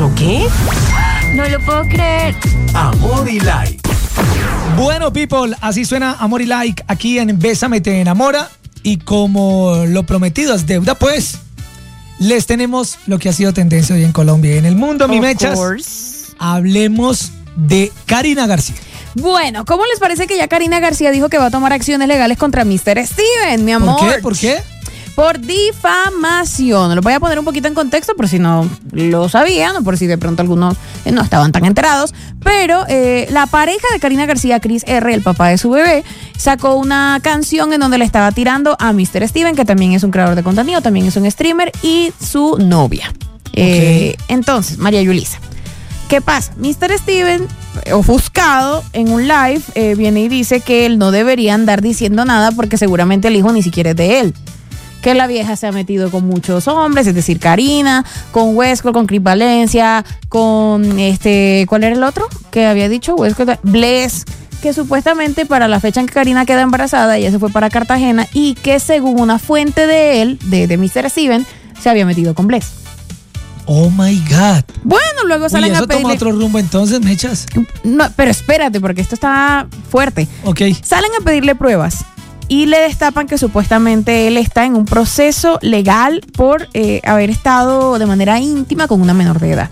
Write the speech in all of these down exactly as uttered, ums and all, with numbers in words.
¿Eso qué? No lo puedo creer. Amor y Like. Bueno, people, así suena Amor y Like aquí en Bésame Te Enamora. Y como lo prometido es deuda, pues les tenemos lo que ha sido tendencia hoy en Colombia y en el mundo, mi mechas. Course. Hablemos de Karina García. Bueno, ¿cómo les parece que ya Karina García dijo que va a tomar acciones legales contra mister Steven, mi amor? ¿Por qué? ¿Por qué? Por difamación. Lo voy a poner un poquito en contexto por si no lo sabían o por si de pronto algunos no estaban tan enterados. Pero eh, la pareja de Karina García, Chris R., el papá de su bebé, sacó una canción en donde le estaba tirando a mister Steven, que también es un creador de contenido, también es un streamer, y su novia. Okay. Eh, entonces, María Yulisa, ¿qué pasa? mister Steven, ofuscado en un live, eh, viene y dice que él no debería andar diciendo nada porque seguramente el hijo ni siquiera es de él. Que la vieja se ha metido con muchos hombres, es decir, Karina, con Westcott, con Chris Valencia, con este, ¿cuál era el otro? Que había dicho Westcott, Bless, que supuestamente para la fecha en que Karina queda embarazada, ella se fue para Cartagena y que según una fuente de él, de, de mister Steven, se había metido con Bless. Oh my God. Bueno, luego salen Uy, eso a pedirle... toma otro rumbo entonces, mechas. No, pero espérate, porque esto está fuerte. Ok. Salen a pedirle pruebas y le destapan que supuestamente él está en un proceso legal por eh, haber estado de manera íntima con una menor de edad.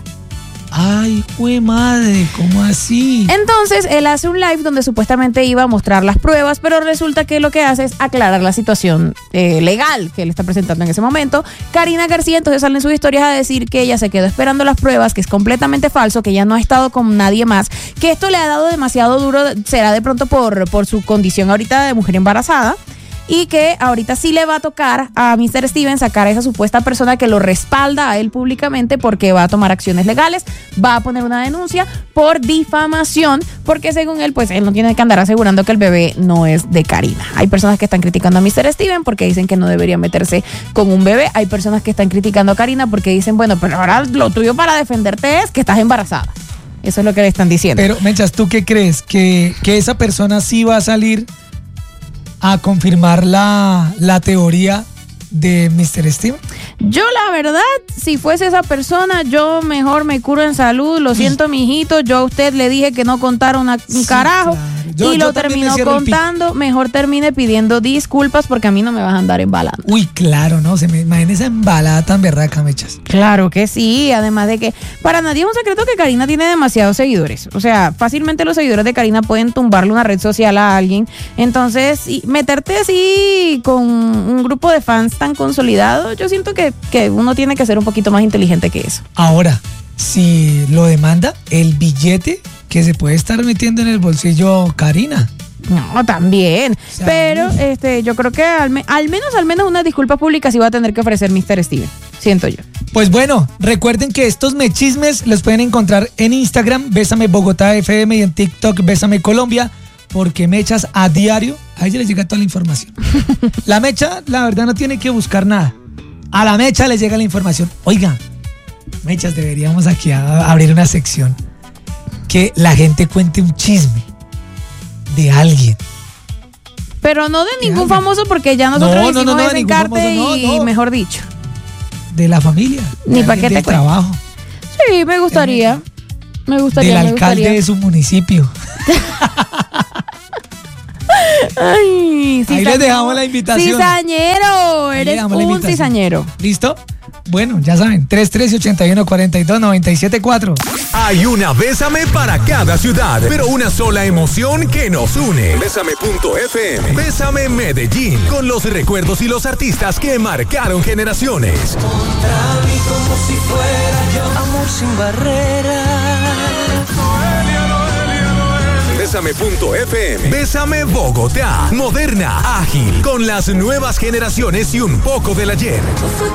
Ay, jue madre, ¿cómo así? Entonces, él hace un live donde supuestamente iba a mostrar las pruebas, pero resulta que lo que hace es aclarar la situación eh, legal que él está presentando en ese momento. Karina García entonces sale en sus historias a decir que ella se quedó esperando las pruebas, que es completamente falso, que ella no ha estado con nadie más, que esto le ha dado demasiado duro, será de pronto por, por su condición ahorita de mujer embarazada, y que ahorita sí le va a tocar a mister Steven sacar a esa supuesta persona que lo respalda a él públicamente porque va a tomar acciones legales, va a poner una denuncia por difamación, porque según él, pues él no tiene que andar asegurando que el bebé no es de Karina. Hay personas que están criticando a mister Steven porque dicen que no debería meterse con un bebé. Hay personas que están criticando a Karina porque dicen, bueno, pero ahora lo tuyo para defenderte es que estás embarazada. Eso es lo que le están diciendo. Pero, Mechas, ¿tú qué crees? ¿Que, que esa persona sí va a salir a confirmar la, la teoría de mister Steven? Yo la verdad, si fuese esa persona, yo mejor me curo en salud. Lo siento, mijito, yo a usted le dije que no contara una, un Sí, carajo. claro. Yo- y yo lo también me terminó cierro el pico. contando. Mejor termine pidiendo disculpas porque a mí no me vas a andar embalando. Uy, claro, ¿no? Se me imagina esa embalada tan berraca, Mechas. Claro que sí, además de que para nadie es un secreto que Karina tiene demasiados seguidores. O sea, fácilmente los seguidores de Karina pueden tumbarle una red social a alguien. Entonces, y meterte así con un grupo de fans tan consolidado, yo siento que, que uno tiene que ser un poquito más inteligente que eso. Ahora, si lo demanda, el billete que se puede estar metiendo en el bolsillo Karina. No, también. O sea, Pero no. este, yo creo que al, me- al menos, al menos una disculpa pública sí va a tener que ofrecer mister Steven. Siento yo. Pues bueno, recuerden que estos mechismes los pueden encontrar en Instagram, Bésame Bogotá F M, y en TikTok, Bésame Colombia, porque Mechas a diario, a ella les llega toda la información. La Mecha, la verdad, no tiene que buscar nada. A la Mecha le llega la información. Oiga, Mechas, deberíamos aquí a- abrir una sección que la gente cuente un chisme de alguien. Pero no de ningún alguien. famoso porque ya nosotros No, no, hicimos no, no, ese ningún encarte famoso, no, y no. mejor dicho. De la familia. Ni de pa' alguien qué te del cuento. trabajo. Sí, me gustaría. Me gustaría, Del me alcalde gustaría. de su municipio. Ay, Ahí les dejamos la invitación. Cizañero, Ahí le eres damos la un invitación. cizañero. ¿Listo? Bueno, ya saben, tres tres ocho uno, cuatro dos, nueve siete cuatro. Hay una Bésame para cada ciudad, pero una sola emoción que nos une. Bésame punto F M. Bésame Medellín, con los recuerdos y los artistas que marcaron generaciones. Amor sin barreras. Bésame punto F M. Bésame Bogotá. Moderna, ágil, con las nuevas generaciones y un poco del ayer.